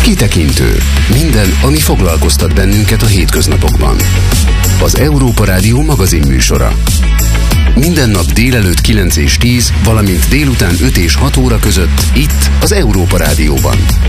Kitekintő. Minden, ami foglalkoztat bennünket a hétköznapokban. Az Európa Rádió magazinműsora. Minden nap délelőtt 9 és 10, valamint délután 5 és 6 óra között itt az Európa Rádióban.